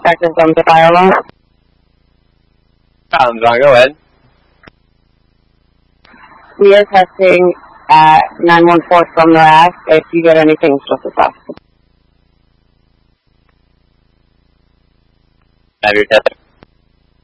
Detective Thumbs Up, Iowa. Go ahead. We are testing at 914 from the rack. If you get anything, just us off. Have your test.